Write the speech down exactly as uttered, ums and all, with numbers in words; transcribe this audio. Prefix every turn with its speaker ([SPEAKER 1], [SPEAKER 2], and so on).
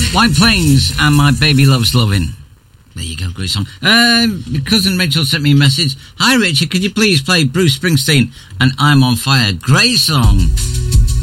[SPEAKER 1] White Plains and My Baby Loves Loving. There you go, great song. Uh, my cousin Rachel sent me a message. Hi Richard, could you please play Bruce Springsteen and I'm on Fire? Great song.